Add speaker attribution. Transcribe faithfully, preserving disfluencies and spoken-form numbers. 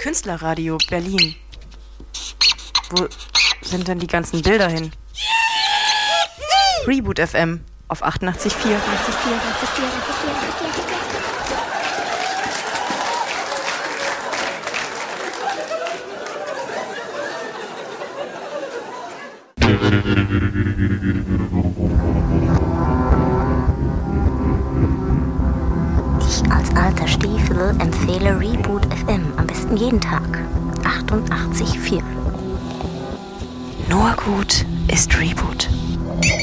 Speaker 1: Künstlerradio Berlin. Wo sind denn die ganzen Bilder hin? Reboot F M auf achtundachtzig Komma vier.
Speaker 2: Ich als alter Stiefel empfehle Reboot F M am besten jeden Tag. achtundachtzig Komma vier.
Speaker 1: Nur gut ist Reboot.